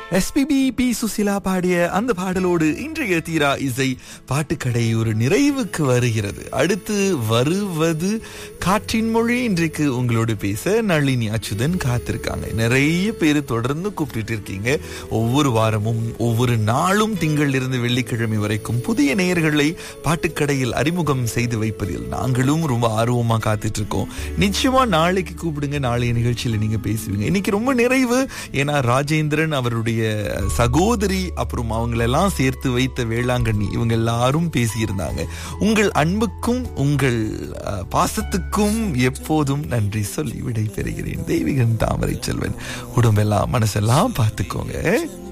SPB B Susheela பாடிய அந்த பாடலோடு இன்றைய தீரா இசை பாட்டுக்கடை ஒரு நிறைவுக்கு வருகிறது. அடுத்து வருவது காற்றின் மொழி. இன்றைக்கு உங்களோடு பேச நளினி அச்சுதன் காத்திருக்காங்க. நிறைய பேர் தொடர்ந்து கூப்பிட்டு இருக்கீங்க. ஒவ்வொரு வாரமும் ஒவ்வொரு நாளும் திங்களிலிருந்து வெள்ளிக்கிழமை வரைக்கும் புதிய நேயர்களை பாட்டுக்கடையில் அறிமுகம் செய்து வைப்பதில் நாங்களும் ரொம்ப ஆர்வமா காத்துட்டு இருக்கோம். நிச்சயமா நாளைக்கு கூப்பிடுங்க, நாளைய நிகழ்ச்சியில நீங்க பேசுவீங்க. இன்னைக்கு ரொம்ப நிறைவு. ஏன்னா ராஜேந்திரன் அவருடைய சகோதரி அப்புறம் அவங்களெல்லாம் சேர்த்து வைத்த வேளாங்கண்ணி இவங்க எல்லாரும் பேசியிருந்தாங்க. உங்கள் அன்புக்கும் உங்கள் பாசத்துக்கும் எப்போதும் நன்றி சொல்லி விடை பெறுகிறேன். தெய்வீகன் தாமரை செல்வன். உடம்பெல்லாம் மனசெல்லாம் பார்த்துக்கோங்க.